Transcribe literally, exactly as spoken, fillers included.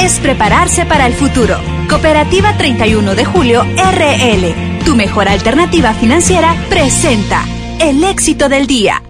es prepararse para el futuro. Cooperativa treinta y uno de julio R L, tu mejor alternativa financiera, presenta el éxito del día.